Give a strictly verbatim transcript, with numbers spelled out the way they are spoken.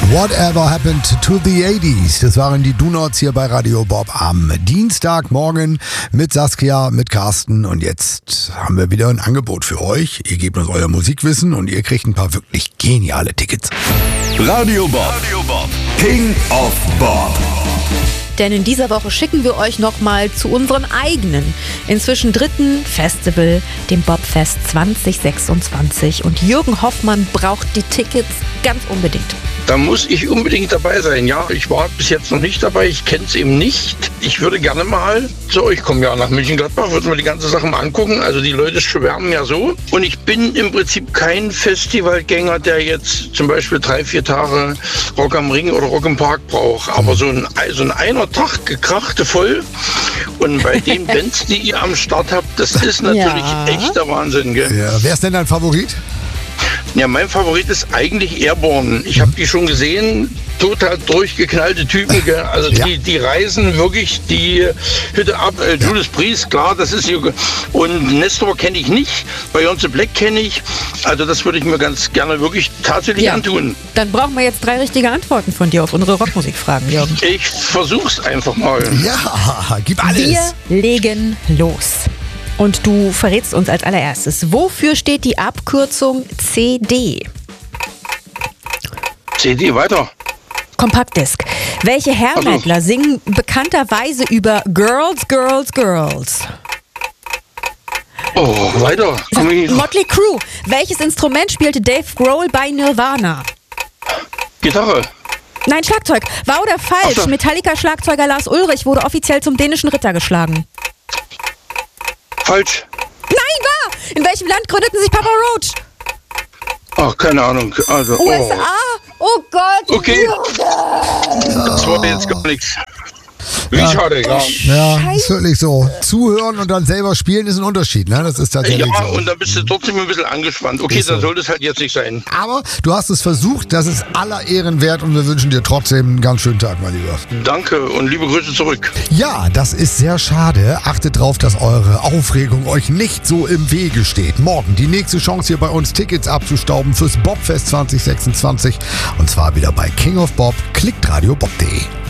Whatever Happened to the eighties? Das waren die Do-Nots hier bei Radio Bob am Dienstagmorgen mit Saskia, mit Carsten. Und jetzt haben wir wieder ein Angebot für euch. Ihr gebt uns euer Musikwissen und ihr kriegt ein paar wirklich geniale Tickets. Radio Bob, Radio Bob. King of Bob. Denn in dieser Woche schicken wir euch nochmal zu unserem eigenen, inzwischen dritten Festival, dem Bobfest zwanzig sechsundzwanzig. Und Jürgen Hoffmann braucht die Tickets ganz unbedingt. Da muss ich unbedingt dabei sein. Ja, ich war bis jetzt noch nicht dabei. Ich kenne es eben nicht. Ich würde gerne mal zu euch kommen, ja, nach Mönchengladbach. Würden wir die ganze Sache mal angucken. Also die Leute schwärmen ja so. Und ich bin im Prinzip kein Festivalgänger, der jetzt zum Beispiel drei, vier Tage Rock am Ring oder Rock im Park braucht. Aber so ein, so ein einer Tag gekrachte voll. Und bei den Bands, die ihr am Start habt, das ist natürlich ja. echter Wahnsinn, gell? Ja, wer ist denn dein Favorit? Ja, mein Favorit ist eigentlich Airborne. Ich habe die schon gesehen, total durchgeknallte Typen. Gell? Also ja. die, die reisen wirklich die Hütte ab. Äh, ja. Judas Priest, klar, das ist hier. Und Nestor kenne ich nicht, Beyonce Black kenne ich. Also das würde ich mir ganz gerne wirklich tatsächlich ja. antun. Dann brauchen wir jetzt drei richtige Antworten von dir auf unsere Rockmusikfragen, Jürgen. Ich versuch's einfach mal. Ja, gib alles. Wir legen los. Und du verrätst uns als allererstes, wofür steht die Abkürzung C D? C D weiter. Kompaktdisk. Welche Hair-Mettler also. singen bekannterweise über Girls, Girls, Girls? Oh, weiter. Sag, Motley Crue. Welches Instrument spielte Dave Grohl bei Nirvana? Gitarre. Nein, Schlagzeug. Wahr oder falsch? So. Metallica-Schlagzeuger Lars Ulrich wurde offiziell zum dänischen Ritter geschlagen. Falsch. Nein, wahr! In welchem Land gründeten sich Papa Roach? Ach, keine Ahnung. Also, U S A? Oh, oh Gott. Okay. Das war jetzt gar nichts. Wie ja. schade, ja. Ja, ist wirklich so. Zuhören und dann selber spielen ist ein Unterschied, ne? Das ist tatsächlich ja, so. Und dann bist du trotzdem ein bisschen angespannt. Okay, so. Dann sollte es halt jetzt nicht sein. Aber du hast es versucht, das ist aller Ehren wert und wir wünschen dir trotzdem einen ganz schönen Tag, mein Lieber. Danke und liebe Grüße zurück. Ja, das ist sehr schade. Achtet drauf, dass eure Aufregung euch nicht so im Wege steht. Morgen die nächste Chance hier bei uns, Tickets abzustauben fürs Bobfest zwanzig sechsundzwanzig. Und zwar wieder bei King of Bob. Klickt radio bob punkt de.